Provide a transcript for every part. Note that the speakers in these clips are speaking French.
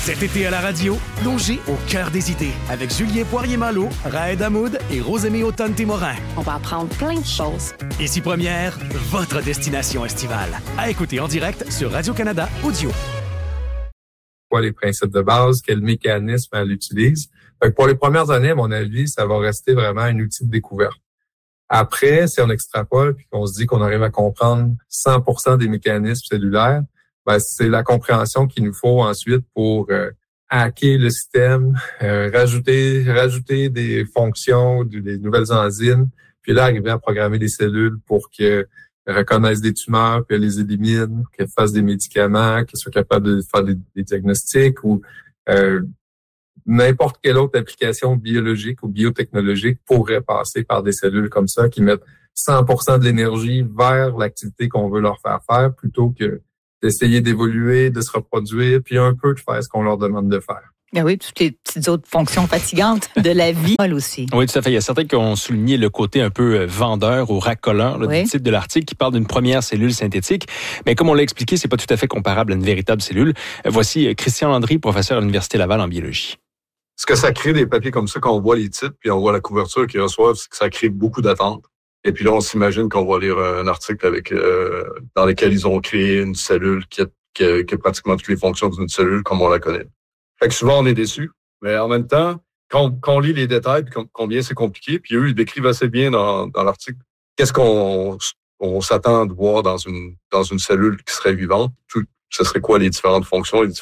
Cet été à la radio, plongez au cœur des idées avec Julien Poirier-Malo, Raed Hamoud et Rosemée Autonne-Témorin. On va apprendre plein de choses. Ici Première, votre destination estivale. À écouter en direct sur Radio-Canada Audio. Quoi les principes de base, quel mécanisme elle utilise. Fait que pour les premières années, à mon avis, ça va rester vraiment un outil de découverte. Après, si on extrapole puis qu'on se dit qu'on arrive à comprendre 100% des mécanismes cellulaires, ben, c'est la compréhension qu'il nous faut ensuite pour hacker le système, rajouter des fonctions, des nouvelles enzymes, puis là, arriver à programmer des cellules pour qu'elles reconnaissent des tumeurs, puis elles les éliminent, qu'elles fassent des médicaments, qu'elles soient capables de faire des diagnostics ou n'importe quelle autre application biologique ou biotechnologique pourrait passer par des cellules comme ça qui mettent 100% de l'énergie vers l'activité qu'on veut leur faire plutôt que d'essayer d'évoluer, de se reproduire, puis un peu de faire ce qu'on leur demande de faire. Ben oui, toutes les petites autres fonctions fatigantes de la vie aussi. Oui, tout à fait. Il y a certains qui ont souligné le côté un peu vendeur ou racoleur du titre de l'article qui parle d'une première cellule synthétique. Mais comme on l'a expliqué, c'est pas tout à fait comparable à une véritable cellule. Voici Christian Landry, professeur à l'Université Laval en biologie. Ce que ça crée des papiers comme ça, quand on voit les titres, puis on voit la couverture qu'ils reçoivent, c'est que ça crée beaucoup d'attentes. Et puis là, on s'imagine qu'on va lire un article dans lequel ils ont créé une cellule qui a pratiquement toutes les fonctions d'une cellule comme on la connaît. Fait que souvent, on est déçus. Mais en même temps, quand on lit les détails, puis combien c'est compliqué, puis eux, ils décrivent assez bien dans l'article qu'est-ce qu'on s'attend de voir dans une cellule qui serait vivante. Ce serait quoi les différentes fonctions, les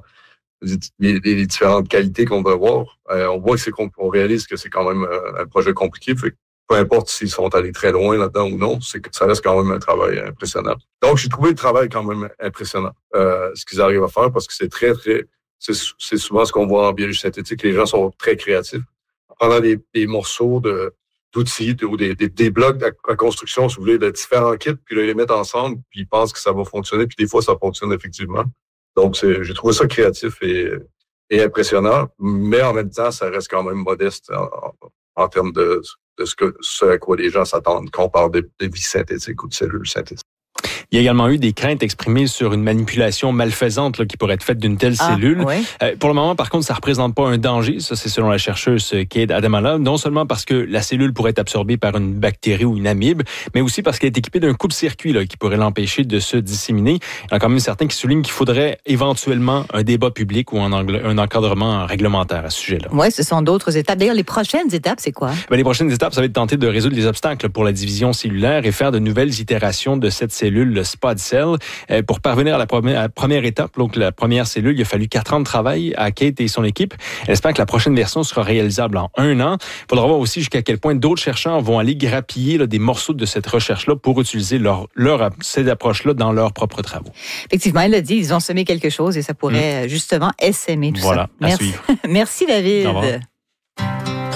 différentes qualités qu'on va avoir. On voit on réalise que c'est quand même un projet compliqué. Fait que peu importe s'ils sont allés très loin là-dedans ou non, c'est que ça reste quand même un travail impressionnant. Donc, j'ai trouvé le travail quand même impressionnant, ce qu'ils arrivent à faire, parce que c'est souvent ce qu'on voit en biologie synthétique. Les gens sont très créatifs. En prenant des morceaux d'outils ou des blocs de la construction, si vous voulez, de différents kits, puis là, ils les mettent ensemble, puis ils pensent que ça va fonctionner, puis des fois, ça fonctionne effectivement. Donc, j'ai trouvé ça créatif et impressionnant, mais en même temps, ça reste quand même modeste en termes de ce à quoi les gens s'attendent quand on parle de vie synthétique ou de cellules synthétiques. Il y a également eu des craintes exprimées sur une manipulation malfaisante qui pourrait être faite d'une telle cellule. Ouais. Pour le moment, par contre, ça ne représente pas un danger. Ça, c'est selon la chercheuse Kate Adamala. Non seulement parce que la cellule pourrait être absorbée par une bactérie ou une amibe, mais aussi parce qu'elle est équipée d'un coupe-circuit qui pourrait l'empêcher de se disséminer. Il y en a quand même certains qui soulignent qu'il faudrait éventuellement un débat public ou un encadrement réglementaire à ce sujet-là. Oui, ce sont d'autres étapes. D'ailleurs, les prochaines étapes, c'est quoi? Les prochaines étapes, ça va être tenter de résoudre les obstacles pour la division cellulaire et faire de nouvelles itérations de cette cellule, le spot cell. Pour parvenir à la première étape, donc la première cellule, il a fallu 4 ans de travail à Kate et son équipe. Elle espère que la prochaine version sera réalisable en 1 an. Il faudra voir aussi jusqu'à quel point d'autres chercheurs vont aller grappiller des morceaux de cette recherche-là pour utiliser ces approches-là dans leurs propres travaux. Effectivement, elle l'a dit, ils ont semé quelque chose et ça pourrait justement essaimer tout ça. Voilà, à Merci. suivre. Merci David. Au revoir.